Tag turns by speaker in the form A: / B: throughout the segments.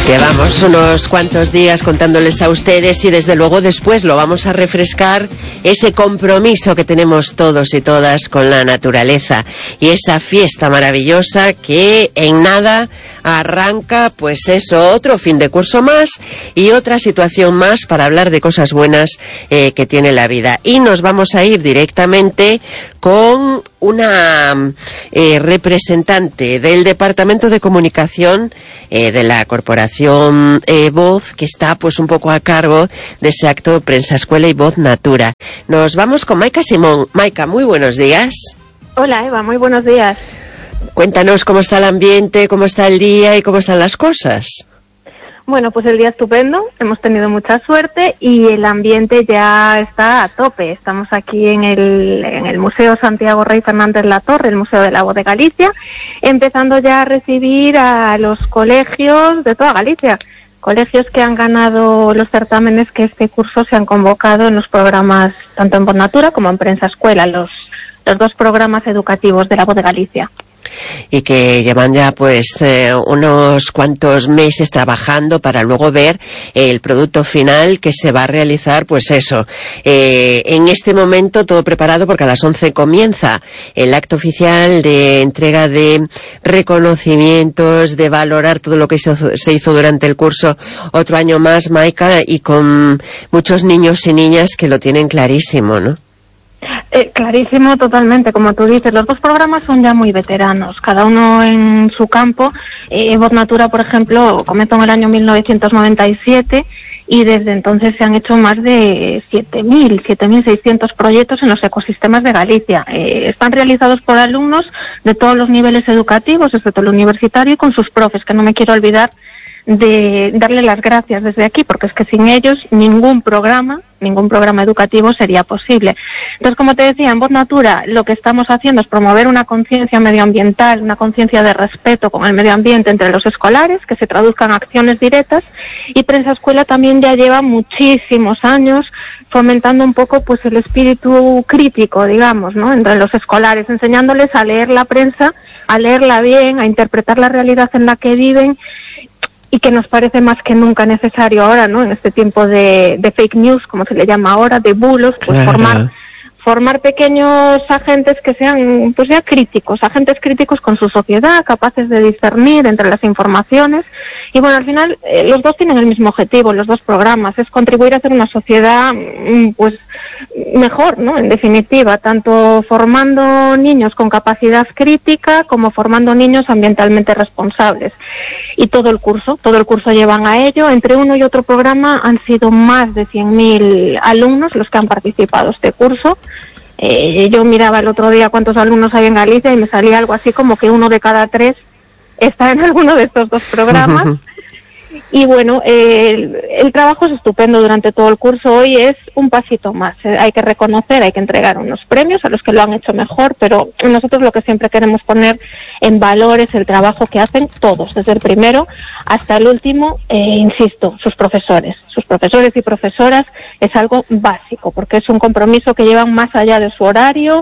A: Llevamos unos cuantos días contándoles a ustedes y desde luego después lo vamos a refrescar, ese compromiso que tenemos todos y todas con la naturaleza y esa fiesta maravillosa que en nada arranca, pues eso, otro fin de curso más y otra situación más para hablar de cosas buenas que tiene la vida. Y nos vamos a ir directamente con una representante del Departamento de Comunicación de la Corporación Voz, que está pues un poco a cargo de ese acto Prensa Escuela y Voz Natura. Nos vamos con Maika Simón. Maika, muy buenos días.
B: Hola Eva, muy buenos días.
A: Cuéntanos cómo está el ambiente, cómo está el día y cómo están las cosas.
B: Bueno, pues el día estupendo, hemos tenido mucha suerte y el ambiente ya está a tope. Estamos aquí en el Museo Santiago Rey Fernández Latorre, el Museo de la Voz de Galicia, empezando ya a recibir a los colegios de toda Galicia. Colegios que han ganado los certámenes que este curso se han convocado en los programas, tanto en Voz Natura como en Prensa Escuela, los dos programas educativos de la Voz de Galicia.
A: Y que llevan ya pues unos cuantos meses trabajando para luego ver el producto final que se va a realizar, pues eso, en este momento todo preparado porque a las 11 comienza el acto oficial de entrega de reconocimientos, de valorar todo lo que se hizo durante el curso otro año más, Maika, y con muchos niños y niñas que lo tienen clarísimo, ¿no?
B: Clarísimo, totalmente, como tú dices. Los dos programas son ya muy veteranos, cada uno en su campo. Voz Natura, por ejemplo, comenzó en el año 1997 y desde entonces se han hecho más de 7.600 proyectos en los ecosistemas de Galicia. Están realizados por alumnos de todos los niveles educativos, excepto el universitario, y con sus profes, que no me quiero olvidar de darle las gracias desde aquí, porque es que sin ellos ningún programa educativo sería posible. Entonces, como te decía, en Voz Natura lo que estamos haciendo es promover una conciencia medioambiental, una conciencia de respeto con el medio ambiente entre los escolares, que se traduzcan en acciones directas, y Prensa Escuela también ya lleva muchísimos años fomentando un poco pues el espíritu crítico, digamos, ¿no?, entre los escolares, enseñándoles a leer la prensa, a leerla bien, a interpretar la realidad en la que viven, y que nos parece más que nunca necesario ahora, ¿no?, en este tiempo de fake news, como se le llama ahora, de bulos, pues
A: claro.
B: formar pequeños agentes que sean pues ya críticos, agentes críticos con su sociedad, capaces de discernir entre las informaciones. Y bueno, al final los dos tienen el mismo objetivo, los dos programas, es contribuir a hacer una sociedad pues mejor, ¿no?, en definitiva, tanto formando niños con capacidad crítica como formando niños ambientalmente responsables. Y todo el curso llevan a ello. Entre uno y otro programa han sido más de 100.000 alumnos los que han participado este curso. Yo miraba el otro día cuántos alumnos hay en Galicia y me salía algo así como que 1 de cada 3 está en alguno de estos dos programas. Y bueno, el trabajo es estupendo durante todo el curso. Hoy es un pasito más. Hay que reconocer, hay que entregar unos premios a los que lo han hecho mejor, pero nosotros lo que siempre queremos poner en valor es el trabajo que hacen todos, desde el primero hasta el último. Insisto, sus profesores y profesoras es algo básico, porque es un compromiso que llevan más allá de su horario,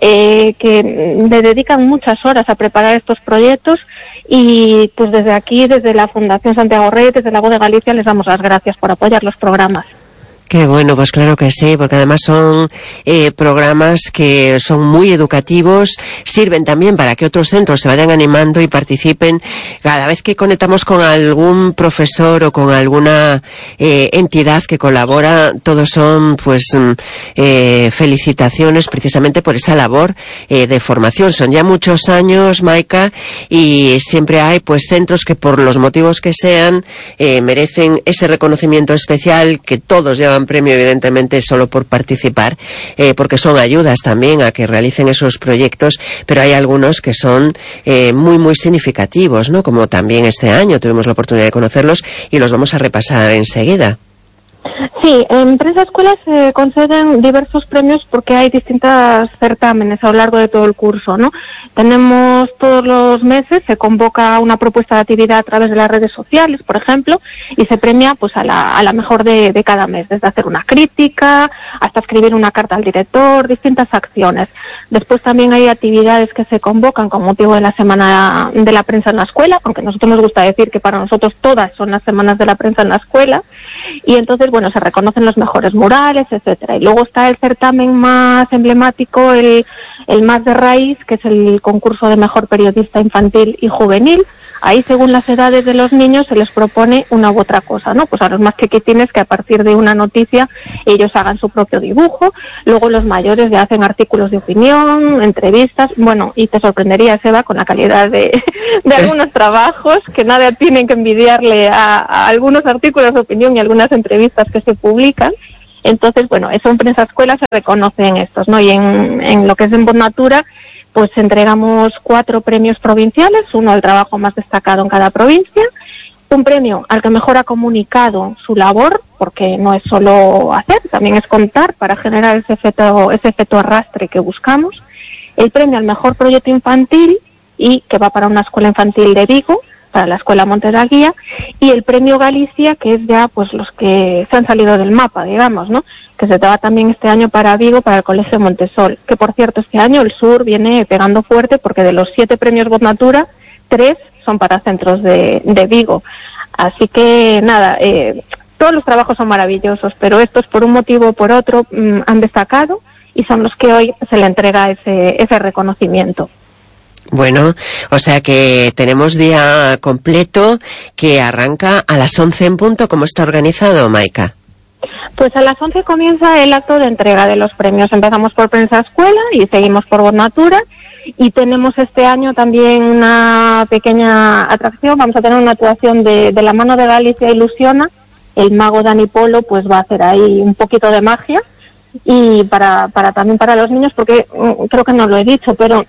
B: que le dedican muchas horas a preparar estos proyectos. Y pues desde aquí, desde la Fundación Santiago Rey, desde la Voz de Galicia, les damos las gracias por apoyar los programas.
A: Qué bueno, pues claro que sí, porque además son programas que son muy educativos, sirven también para que otros centros se vayan animando y participen. Cada vez que conectamos con algún profesor o con alguna entidad que colabora, todos son pues felicitaciones precisamente por esa labor de formación. Son ya muchos años, Maika, y siempre hay pues centros que por los motivos que sean merecen ese reconocimiento especial, que todos llevan premio evidentemente solo por participar, porque son ayudas también a que realicen esos proyectos, pero hay algunos que son muy significativos, ¿no?, como también este año tuvimos la oportunidad de conocerlos y los vamos a repasar enseguida.
B: Sí, en Prensa Escuela se conceden diversos premios porque hay distintos certámenes a lo largo de todo el curso, ¿no? Tenemos todos los meses, se convoca una propuesta de actividad a través de las redes sociales, por ejemplo, y se premia pues a la mejor de cada mes, desde hacer una crítica hasta escribir una carta al director, distintas acciones. Después también hay actividades que se convocan con motivo de la Semana de la Prensa en la Escuela, aunque a nosotros nos gusta decir que para nosotros todas son las semanas de la prensa en la escuela, y entonces, bueno, se reconocen los mejores murales, etcétera. Y luego está el certamen más emblemático, el más de raíz, que es el concurso de mejor periodista infantil y juvenil. Ahí, según las edades de los niños, se les propone una u otra cosa, ¿no? Pues a los más chiquitines, que a partir de una noticia ellos hagan su propio dibujo. Luego los mayores ya hacen artículos de opinión, entrevistas. Bueno, y te sorprendería, Seba, con la calidad de algunos trabajos, que nada tienen que envidiarle a algunos artículos de opinión y algunas entrevistas que se publican. Entonces, bueno, eso en Prensa Escuela se reconocen estos, ¿no? Y en lo que es en Voz Natura, pues entregamos 4 premios provinciales, uno al trabajo más destacado en cada provincia, un premio al que mejor ha comunicado su labor, porque no es solo hacer, también es contar para generar ese efecto arrastre que buscamos, el premio al mejor proyecto infantil, y que va para una escuela infantil de Vigo, para la Escuela Monte da Guía, y el premio Galicia, que es ya pues los que se han salido del mapa, digamos, ¿no? Que se va también este año para Vigo, para el Colegio Montesol, que por cierto este año el sur viene pegando fuerte, porque de los 7 premios Voz Natura, 3 son para centros de Vigo. Así que nada, todos los trabajos son maravillosos, pero estos por un motivo o por otro han destacado, y son los que hoy se le entrega ese reconocimiento.
A: Bueno, o sea que tenemos día completo que arranca a las 11 en punto. ¿Cómo está organizado, Maika?
B: Pues a las 11 comienza el acto de entrega de los premios. Empezamos por Prensa Escuela y seguimos por Voz Natura. Y tenemos este año también una pequeña atracción. Vamos a tener una actuación de la mano de Galicia Ilusiona. El mago Dani Polo pues va a hacer ahí un poquito de magia. Y también para los niños, porque creo que no lo he dicho, pero